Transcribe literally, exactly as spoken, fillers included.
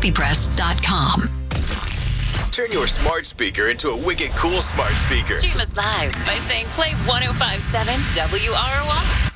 copy press dot com. Turn your smart speaker into a wicked cool smart speaker. Stream us live by saying play one oh five point seven W R O I.